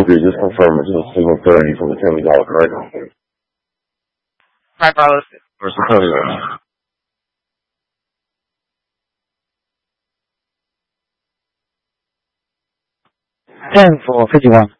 Copy, just confirm it's a single 30 for the $70, correct? Right, Carlos. Where's the code at? 10 for 51.